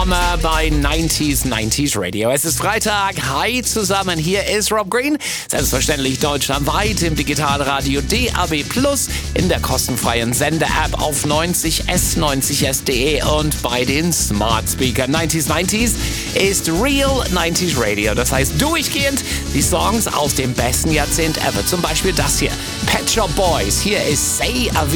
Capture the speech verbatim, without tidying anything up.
Sommer bei neunzig neunzig Radio. Es ist Freitag. Hi zusammen, hier ist Rob Green. Selbstverständlich deutschlandweit im Digitalradio D A B plus, in der kostenfreien Sender-App auf neunzig S, neunzig S punkt de und bei den Smart Speakern. neunzig neunzig ist Real neunzig Radio. Das heißt durchgehend die Songs aus dem besten Jahrzehnt ever. Zum Beispiel das hier. Pet Shop Boys. Hier ist Say a